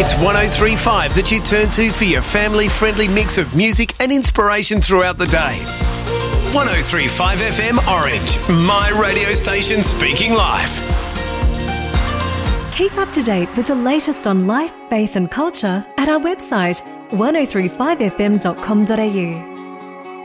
It's 103.5 that you turn to for your family-friendly mix of music and inspiration throughout the day. 103.5 FM Orange, my radio station speaking life. Keep up to date with the latest on life, faith and culture at our website 1035fm.com.au.